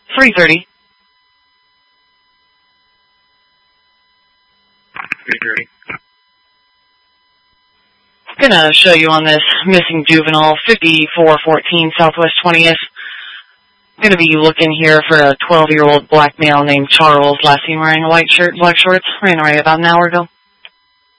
3:30. 3:30. Gonna show you on this missing juvenile, 5414 Southwest 20th. Gonna be looking here for a 12-year-old black male named Charles, last seen wearing a white shirt, black shorts. Ran away about an hour ago.